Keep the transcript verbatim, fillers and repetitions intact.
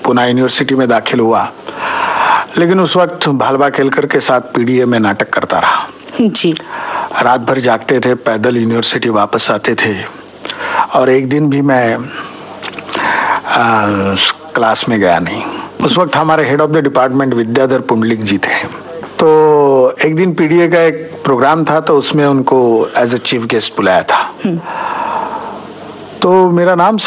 Pune university में दाखिल हुआ, लेकिन उस वक्त भालबा केलकर के साथ पीडीए में नाटक करता रहा जी। रात भर जागते थे, पैदल यूनिवर्सिटी वापस आते थे, और एक दिन भी मैं आ, क्लास में गया नहीं। उस वक्त हमारे head of the department Vidyadhar Pundalik जी थे। तो एक दिन पीडीए का एक प्रोग्राम था, तो उसमें उनको एज ए चीफ गेस्ट बुलाया था। तो मेरा नाम